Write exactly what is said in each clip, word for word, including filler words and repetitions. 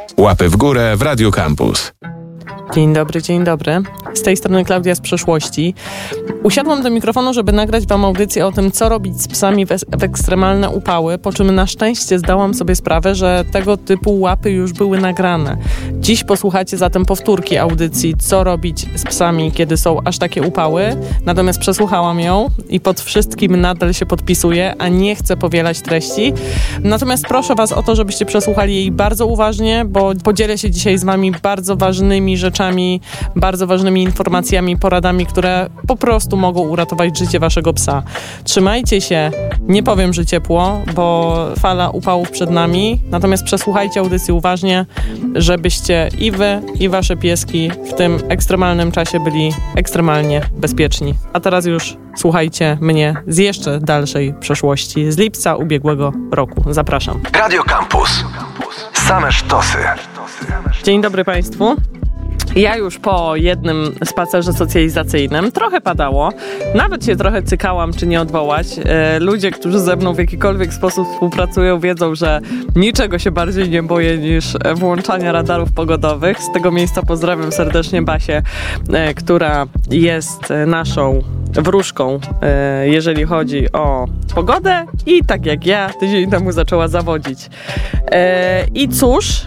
Łapy w górę w Radio Campus. Dzień dobry, dzień dobry. Z tej strony Klaudia z przeszłości. Usiadłam do mikrofonu, żeby nagrać wam audycję o tym, co robić z psami w, w ekstremalne upały, po czym na szczęście zdałam sobie sprawę, że tego typu łapy już były nagrane. Dziś posłuchacie zatem powtórki audycji, co robić z psami, kiedy są aż takie upały. Natomiast przesłuchałam ją i pod wszystkim nadal się podpisuję, a nie chcę powielać treści. Natomiast proszę was o to, żebyście przesłuchali jej bardzo uważnie, bo podzielę się dzisiaj z wami bardzo ważnymi rzeczami, bardzo ważnymi informacjami, poradami, które po prostu mogą uratować życie waszego psa. Trzymajcie się, nie powiem, że ciepło, bo fala upałów przed nami, natomiast przesłuchajcie audycję uważnie, żebyście i wy, i wasze pieski w tym ekstremalnym czasie byli ekstremalnie bezpieczni. A teraz już słuchajcie mnie z jeszcze dalszej przeszłości, z lipca ubiegłego roku. Zapraszam. Radio Campus. Same sztosy. Dzień dobry państwu. Ja już po jednym spacerze socjalizacyjnym, trochę padało, nawet się trochę cykałam, czy nie odwołać. E, ludzie, którzy ze mną w jakikolwiek sposób współpracują, wiedzą, że niczego się bardziej nie boję niż włączania radarów pogodowych. Z tego miejsca pozdrawiam serdecznie Basię, e, która jest naszą wróżką, e, jeżeli chodzi o pogodę i tak jak ja, tydzień temu zaczęła zawodzić. E, I cóż...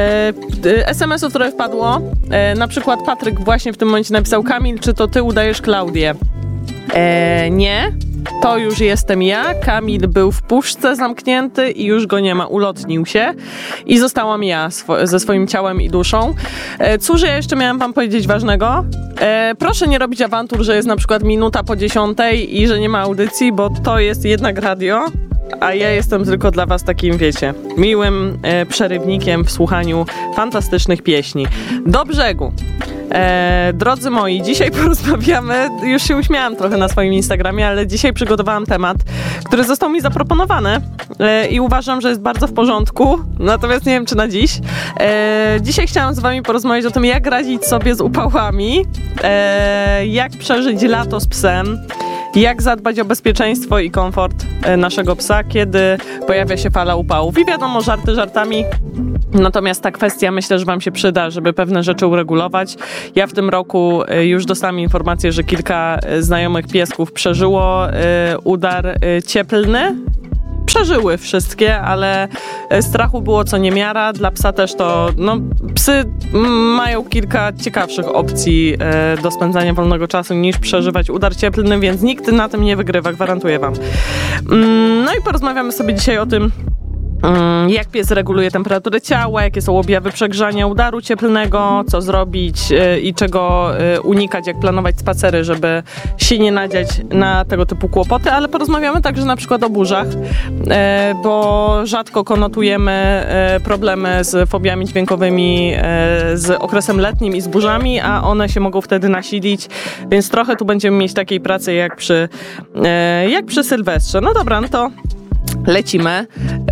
es em esu, które wpadło, e, na przykład Patryk właśnie w tym momencie napisał: Kamil, czy to ty udajesz Klaudię? E, nie, to już jestem ja. Kamil był w puszce zamknięty i już go nie ma, ulotnił się i zostałam ja swo- ze swoim ciałem i duszą. E, cóż ja jeszcze miałam wam powiedzieć ważnego? E, proszę nie robić awantur, że jest na przykład minuta po dziesiątej i że nie ma audycji, bo to jest jednak radio, a ja jestem tylko dla was takim, wiecie, miłym e, przerywnikiem w słuchaniu fantastycznych pieśni. Do brzegu. E, drodzy moi, dzisiaj porozmawiamy, już się uśmiałam trochę na swoim Instagramie, ale dzisiaj przygotowałam temat, który został mi zaproponowany e, i uważam, że jest bardzo w porządku, natomiast nie wiem, czy na dziś. E, dzisiaj chciałam z wami porozmawiać o tym, jak radzić sobie z upałami, e, jak przeżyć lato z psem, jak zadbać o bezpieczeństwo i komfort naszego psa, kiedy pojawia się fala upałów. I wiadomo, żarty żartami, natomiast ta kwestia myślę, że wam się przyda, żeby pewne rzeczy uregulować. Ja w tym roku już dostałam informację, że kilka znajomych piesków przeżyło udar cieplny. Przeżyły wszystkie, ale strachu było co niemiara. Dla psa też to, no, psy mają kilka ciekawszych opcji e, do spędzania wolnego czasu niż przeżywać udar cieplny, więc nikt na tym nie wygrywa, gwarantuję wam. Mm, no i porozmawiamy sobie dzisiaj o tym, jak pies reguluje temperaturę ciała, jakie są objawy przegrzania udaru cieplnego, co zrobić yy, i czego yy, unikać, jak planować spacery, żeby się nie nadziać na tego typu kłopoty, ale porozmawiamy także na przykład o burzach, yy, bo rzadko konotujemy yy, problemy z fobiami dźwiękowymi yy, z okresem letnim i z burzami, a one się mogą wtedy nasilić, więc trochę tu będziemy mieć takiej pracy jak przy, yy, jak przy Sylwestrze. No dobra, no to lecimy.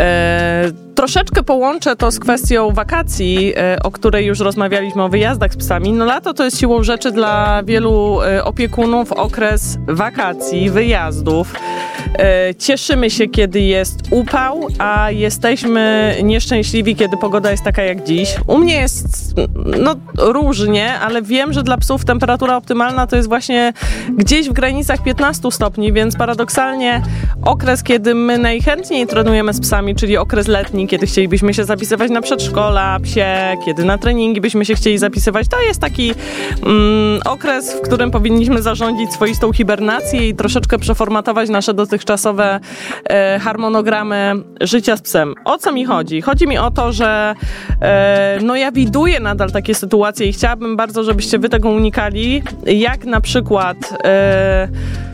E, troszeczkę połączę to z kwestią wakacji, e, o której już rozmawialiśmy, o wyjazdach z psami. No lato to jest siłą rzeczy dla wielu e, opiekunów okres wakacji, wyjazdów. E, cieszymy się, kiedy jest upał, a jesteśmy nieszczęśliwi, kiedy pogoda jest taka jak dziś. U mnie jest no różnie, ale wiem, że dla psów temperatura optymalna to jest właśnie gdzieś w granicach piętnaście stopni, więc paradoksalnie okres, kiedy my najchętniej trenujemy z psami, czyli okres letni, kiedy chcielibyśmy się zapisywać na przedszkola, psie, kiedy na treningi byśmy się chcieli zapisywać, to jest taki mm, okres, w którym powinniśmy zarządzić swoistą hibernację i troszeczkę przeformatować nasze dotychczasowe e, harmonogramy życia z psem. O co mi chodzi? Chodzi mi o to, że e, no ja widuję nadal takie sytuacje i chciałabym bardzo, żebyście wy tego unikali, jak na przykład e,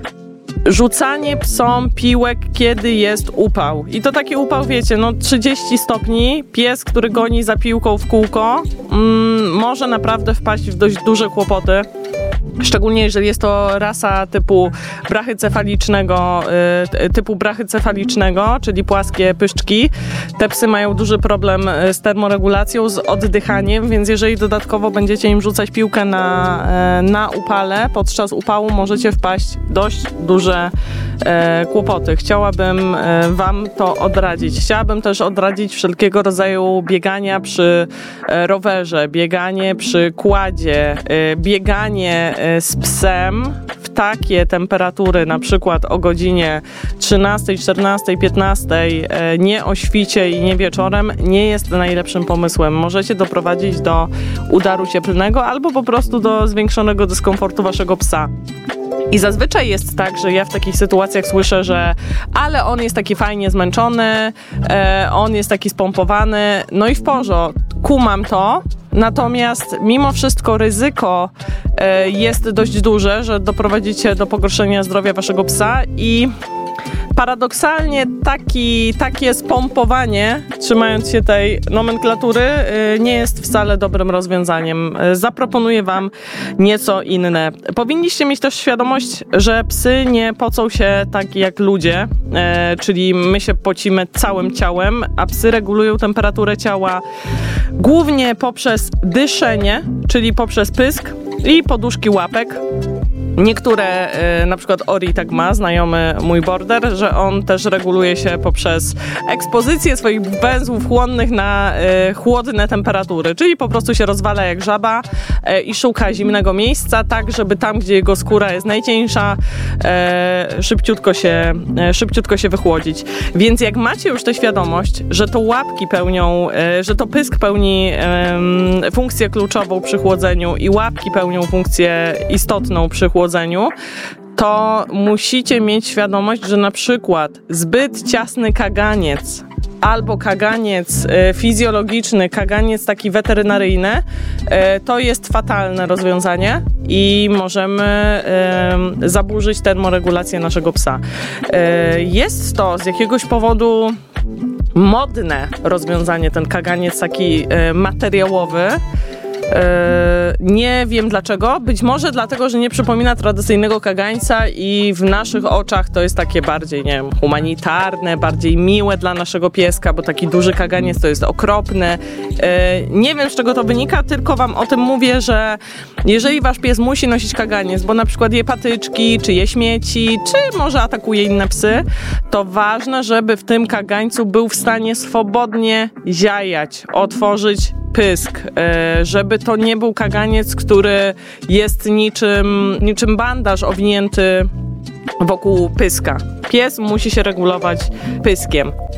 rzucanie psom piłek, kiedy jest upał. I to taki upał, wiecie, no trzydzieści stopni, pies, który goni za piłką w kółko, mm, może naprawdę wpaść w dość duże kłopoty. Szczególnie jeżeli jest to rasa typu brachycefalicznego, typu brachycefalicznego, czyli płaskie pyszczki. Te psy mają duży problem z termoregulacją, z oddychaniem, więc jeżeli dodatkowo będziecie im rzucać piłkę na, na upale, podczas upału możecie wpaść w dość duże kłopoty. Chciałabym wam to odradzić. Chciałabym też odradzić wszelkiego rodzaju biegania przy rowerze, bieganie przy kładzie, bieganie z psem w takie temperatury, na przykład o godzinie trzynastej, czternastej, piętnastej, nie o świcie i nie wieczorem, nie jest najlepszym pomysłem. Możecie doprowadzić do udaru cieplnego albo po prostu do zwiększonego dyskomfortu waszego psa. I zazwyczaj jest tak, że ja w takich sytuacjach słyszę, że ale on jest taki fajnie zmęczony, e, on jest taki spompowany, no i w porządku, kumam to, natomiast mimo wszystko ryzyko e, jest dość duże, że doprowadzicie do pogorszenia zdrowia waszego psa i paradoksalnie taki, takie spompowanie, trzymając się tej nomenklatury, nie jest wcale dobrym rozwiązaniem. Zaproponuję wam nieco inne. Powinniście mieć też świadomość, że psy nie pocą się tak jak ludzie, czyli my się pocimy całym ciałem, a psy regulują temperaturę ciała głównie poprzez dyszenie, czyli poprzez pysk i poduszki łapek. Niektóre, na przykład Ori tak ma, znajomy mój border, że on też reguluje się poprzez ekspozycję swoich węzłów chłonnych na chłodne temperatury, czyli po prostu się rozwala jak żaba i szuka zimnego miejsca, tak żeby tam, gdzie jego skóra jest najcieńsza, szybciutko się, szybciutko się wychłodzić. Więc jak macie już tę świadomość, że to łapki pełnią, że to pysk pełni funkcję kluczową przy chłodzeniu i łapki pełnią funkcję istotną przy chłodzeniu, to musicie mieć świadomość, że na przykład zbyt ciasny kaganiec albo kaganiec e, fizjologiczny, kaganiec taki weterynaryjny, e, to jest fatalne rozwiązanie i możemy e, zaburzyć termoregulację naszego psa. E, jest to z jakiegoś powodu modne rozwiązanie, ten kaganiec taki e, materiałowy. Nie wiem dlaczego. Być może dlatego, że nie przypomina tradycyjnego kagańca i w naszych oczach to jest takie bardziej, nie wiem, humanitarne, bardziej miłe dla naszego pieska, bo taki duży kaganiec to jest okropny. Nie wiem, z czego to wynika, tylko wam o tym mówię, że jeżeli wasz pies musi nosić kaganiec, bo na przykład je patyczki, czy je śmieci, czy może atakuje inne psy, to ważne, żeby w tym kagańcu był w stanie swobodnie ziajać, otworzyć pysk, żeby to nie był kaganiec, który jest niczym, niczym bandaż owinięty wokół pyska. Pies musi się regulować pyskiem.